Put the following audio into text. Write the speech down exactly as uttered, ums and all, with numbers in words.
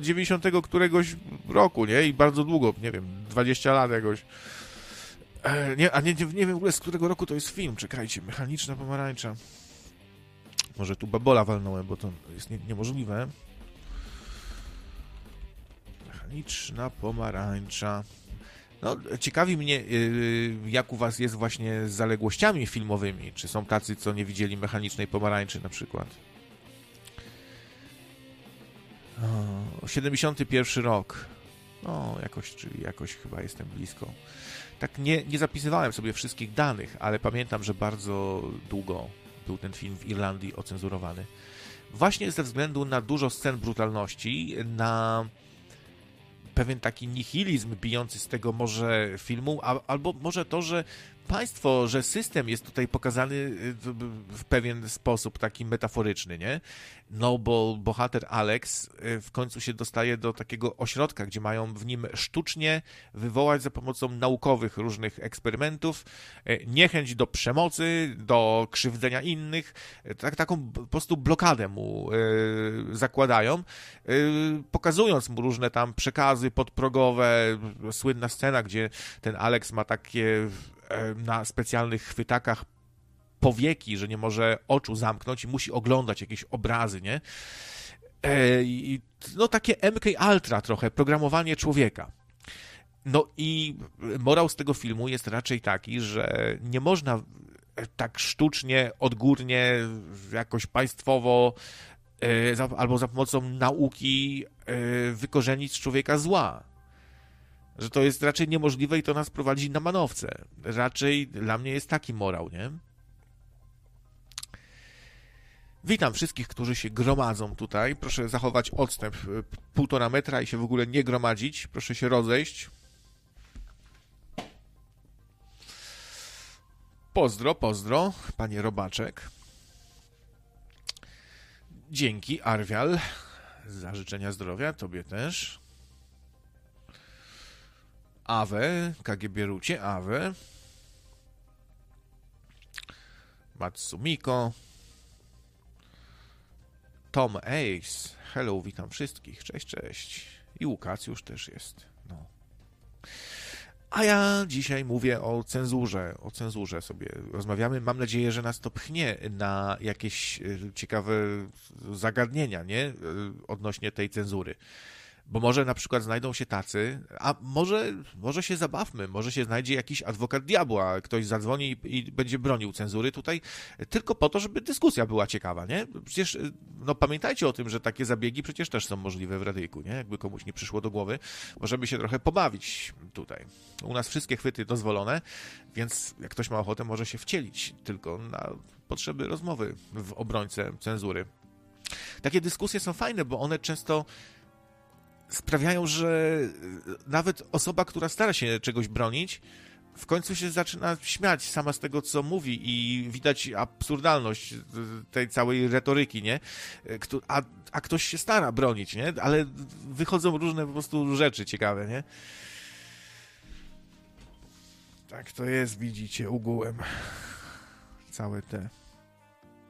dziewięćdziesiątego któregoś roku, nie? I bardzo długo, nie wiem, dwadzieścia lat jakoś. E, nie, a nie, nie wiem w ogóle z którego roku to jest film. Czekajcie, Mechaniczna pomarańcza. Może tu babola walnąłem, bo to jest nie, niemożliwe. Mechaniczna pomarańcza. No, ciekawi mnie, jak u was jest właśnie z zaległościami filmowymi. Czy są tacy, co nie widzieli Mechanicznej pomarańczy na przykład? O, siedemdziesiąty pierwszy rok. No, jakoś, czyli jakoś chyba jestem blisko. Tak nie, nie zapisywałem sobie wszystkich danych, ale pamiętam, że bardzo długo był ten film w Irlandii ocenzurowany. Właśnie ze względu na dużo scen brutalności, na pewien taki nihilizm bijący z tego może filmu, a, albo może to, że państwo, że system jest tutaj pokazany w, w pewien sposób taki metaforyczny, nie? No bo bohater Alex w końcu się dostaje do takiego ośrodka, gdzie mają w nim sztucznie wywołać za pomocą naukowych różnych eksperymentów niechęć do przemocy, do krzywdzenia innych, tak, taką po prostu blokadę mu y, zakładają, y, pokazując mu różne tam przekazy podprogowe, słynna scena, gdzie ten Alex ma takie na specjalnych chwytakach powieki, że nie może oczu zamknąć i musi oglądać jakieś obrazy, nie? I, no takie M K Ultra trochę, programowanie człowieka. No i morał z tego filmu jest raczej taki, że nie można tak sztucznie, odgórnie, jakoś państwowo albo za pomocą nauki wykorzenić z człowieka zła. Że to jest raczej niemożliwe i to nas prowadzi na manowce. Raczej dla mnie jest taki morał, nie? Witam wszystkich, którzy się gromadzą tutaj. Proszę zachować odstęp półtora metra i się w ogóle nie gromadzić. Proszę się rozejść. Pozdro, pozdro, panie Robaczek. Dzięki, Arwial, za życzenia zdrowia. Tobie też. Awe, K G B Rucie, Awe. Matsumiko. Tom Ace. Hello, witam wszystkich. Cześć, cześć. I Łukasz już też jest. No. A ja dzisiaj mówię o cenzurze. O cenzurze sobie rozmawiamy. Mam nadzieję, że nas to pchnie na jakieś ciekawe zagadnienia, nie? Odnośnie tej cenzury. Bo może na przykład znajdą się tacy, a może, może się zabawmy, może się znajdzie jakiś adwokat diabła, ktoś zadzwoni i będzie bronił cenzury tutaj, tylko po to, żeby dyskusja była ciekawa, nie? Przecież, no pamiętajcie o tym, że takie zabiegi przecież też są możliwe w radyjku, nie? Jakby komuś nie przyszło do głowy, możemy się trochę pobawić tutaj. U nas wszystkie chwyty dozwolone, więc jak ktoś ma ochotę, może się wcielić tylko na potrzeby rozmowy w obrońcę cenzury. Takie dyskusje są fajne, bo one często sprawiają, że nawet osoba, która stara się czegoś bronić, w końcu się zaczyna śmiać sama z tego, co mówi i widać absurdalność tej całej retoryki, nie? A, a ktoś się stara bronić, nie? Ale wychodzą różne po prostu rzeczy ciekawe, nie? Tak to jest, widzicie, ogółem. Całe te...